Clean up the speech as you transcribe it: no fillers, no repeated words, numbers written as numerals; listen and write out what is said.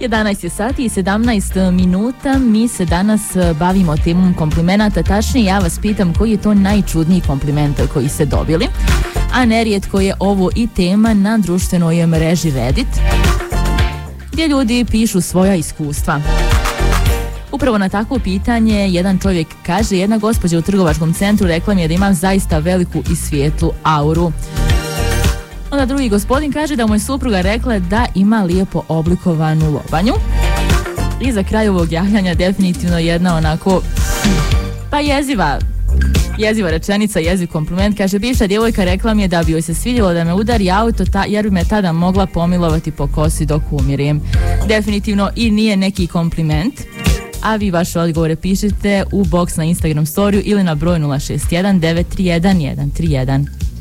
11 je sati i 17 minuta. Mi se danas bavimo temom komplimenata, tačnije ja vas pitam koji je to najčudniji kompliment koji ste dobili, a nerijetko je ovo i tema na društvenoj mreži Reddit, gdje ljudi pišu svoja iskustva. Upravo na takvo pitanje jedan čovjek kaže: jedna gospođa u trgovačkom centru rekla mi je da imam zaista veliku i svijetlu auru. Onda drugi gospodin kaže da mu je supruga rekla da ima lijepo oblikovanu lobanju. I za kraj ovog javljanja definitivno jedna onako pa jeziva rečenica, jeziv kompliment. Kaže: bivša djevojka rekla mi je da bi joj se svidjelo da me udari auto jer bi me tada mogla pomilovati po kosi dok umirim. Definitivno i nije neki kompliment. A vi vaše odgovore pišite u box na Instagram storiju ili na broj 061 931 131.